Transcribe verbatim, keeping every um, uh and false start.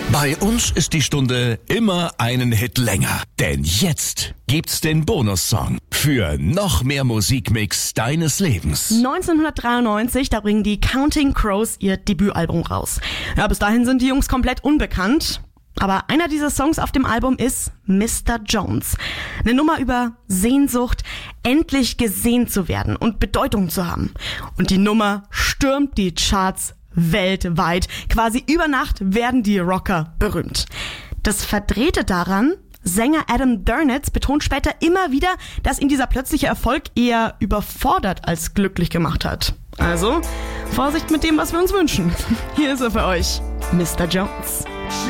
Bei uns ist die Stunde immer einen Hit länger. Denn jetzt gibt's den Bonussong für noch mehr Musikmix deines Lebens. neunzehnhundertdreiundneunzig, da bringen die Counting Crows ihr Debütalbum raus. Ja, bis dahin sind die Jungs komplett unbekannt. Aber einer dieser Songs auf dem Album ist Mister Jones. Eine Nummer über Sehnsucht, endlich gesehen zu werden und Bedeutung zu haben. Und die Nummer stürmt die Charts weltweit. Quasi über Nacht werden die Rocker berühmt. Das Verdrehte daran: Sänger Adam Durnitz betont später immer wieder, dass ihn dieser plötzliche Erfolg eher überfordert als glücklich gemacht hat. Also, Vorsicht mit dem, was wir uns wünschen. Hier ist er für euch, Mister Jones.